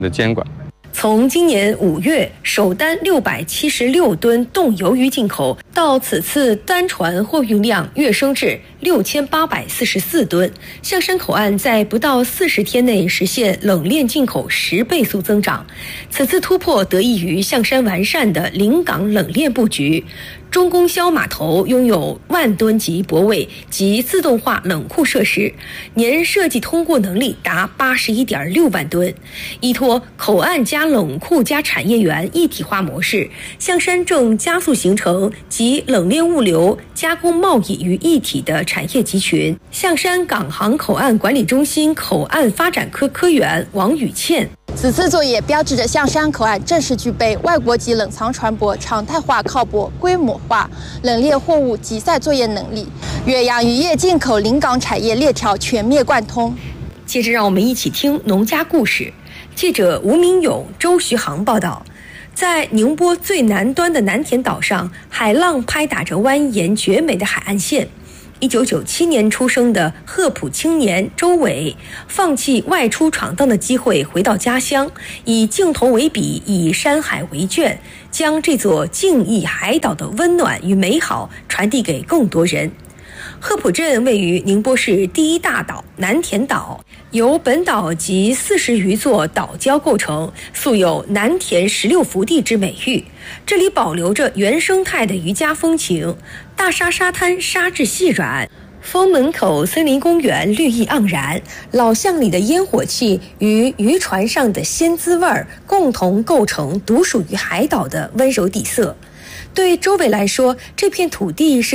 的监管。 从今年5月首单676吨冻鱿鱼进口，到此次单船货运量跃升至6844吨，象山口岸在不到40天内实现冷链进口10倍速增长。此次突破得益于象山完善的临港冷链布局。中供销码头拥有10000吨级泊位及自动化冷库设施，年设计通过能力达81.6万吨。依托口岸加冷库加产业园一体化模式，象山正加速形成集冷链物流、加工贸易于一体的产业集群。象山港航口岸管理中心口岸发展科科员王宇倩。 此次作业标志着象山口岸正式具备外国级冷藏船舶常态化靠泊、规模化冷链货物集散作业能力，远洋渔业进口临港产业链条全面贯通。 接着让我们一起听农家故事。记者吴明勇、周徐航报道，在宁波最南端的南田岛上，海浪拍打着蜿蜒绝美的海岸线。1997年出生的鹤浦青年周伟，放弃外出闯荡的机会，回到家乡，以镜头为笔，以山海为卷，将这座静谧海岛的温暖与美好传递给更多人。鹤浦镇位于宁波市第一大岛南田岛，由本岛及40余座岛礁构成，素有南田16福地之美誉。这里保留着原生态的渔家风情，大沙沙滩沙质细软，峰门口森林公园绿意盎然，老巷里的烟火气与渔船上的鲜滋味儿共同构成独属于海岛的温柔底色。对周伟来说，这片土地是